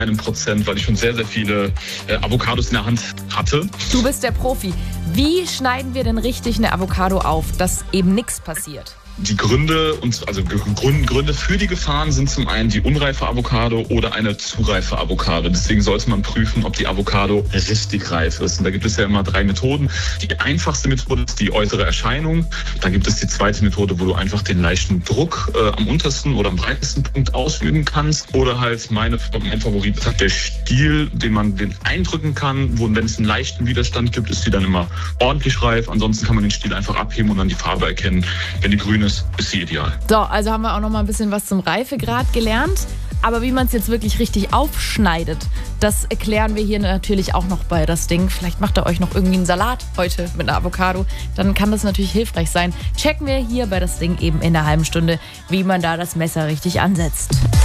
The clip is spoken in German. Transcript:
einem Prozent, weil ich schon sehr, sehr viele Avocados in der Hand hatte. Du bist der Profi. Wie schneiden wir denn richtig eine Avocado auf, dass eben nichts passiert? Die Gründe für die Gefahren sind zum einen die unreife Avocado oder eine zu reife Avocado. Deswegen sollte man prüfen, ob die Avocado richtig reif ist. Und da gibt es ja immer 3 Methoden. Die einfachste Methode ist die äußere Erscheinung. Dann gibt es die zweite Methode, wo du einfach den leichten Druck am untersten oder am breitesten Punkt ausüben kannst. Oder halt mein Favorit ist der Stiel, den man eindrücken kann. Wenn es einen leichten Widerstand gibt, ist die dann immer ordentlich reif. Ansonsten kann man den Stiel einfach abheben und dann die Farbe erkennen. Wenn die grün ist sie ideal. So, also haben wir auch noch mal ein bisschen was zum Reifegrad gelernt. Aber wie man es jetzt wirklich richtig aufschneidet, das erklären wir hier natürlich auch noch bei das Ding. Vielleicht macht ihr euch noch irgendwie einen Salat heute mit einer Avocado. Dann kann das natürlich hilfreich sein. Checken wir hier bei das Ding eben in einer halben Stunde, wie man da das Messer richtig ansetzt.